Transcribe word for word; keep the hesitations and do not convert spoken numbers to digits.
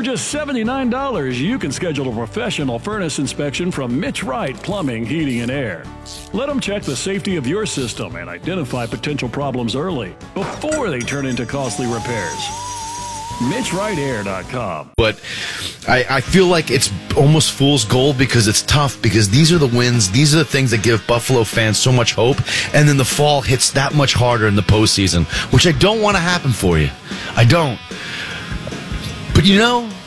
For just seventy-nine dollars, you can schedule a professional furnace inspection from Mitch Wright Plumbing, Heating, and Air. Let them check the safety of your system and identify potential problems early before they turn into costly repairs. Mitch Wright Air dot com. But I, I feel like it's almost fool's gold because it's tough, because these are the wins, these are the things that give Buffalo fans so much hope, and then the fall hits that much harder in the postseason, which I don't want to happen for you. I don't. But you know,